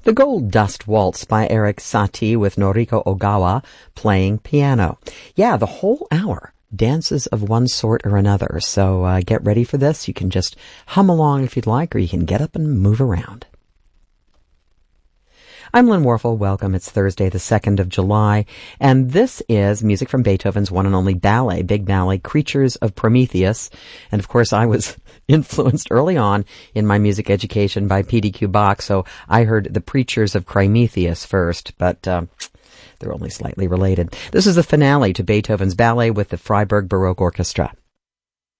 The Gold Dust Waltz by Eric Satie with Noriko Ogawa playing piano. Yeah, the whole hour. Dances of one sort or another. So get ready for this. You can just hum along if you'd like, or you can get up and move around. I'm Lynn Warfel. Welcome. It's Thursday, the 2nd of July, and this is music from Beethoven's one and only ballet, big ballet, Creatures of Prometheus. And of course, I was influenced early on in my music education by PDQ Bach, so I heard the Preachers of Crimetheus first, but they're only slightly related. This is the finale to Beethoven's ballet with the Freiburg Baroque Orchestra.